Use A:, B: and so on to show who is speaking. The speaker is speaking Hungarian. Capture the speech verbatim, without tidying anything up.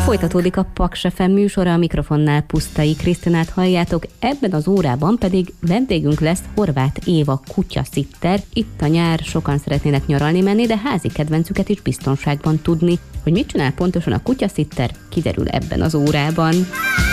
A: Folytatódik a Paks ef em műsora, a mikrofonnál Pusztai Krisztinát halljátok, ebben az órában pedig vendégünk lesz Horváth Éva kutyaszitter. Itt a nyár, sokan szeretnének nyaralni menni, de házi kedvencüket is biztonságban tudni. Hogy mit csinál pontosan a kutyaszitter, kiderül ebben az órában.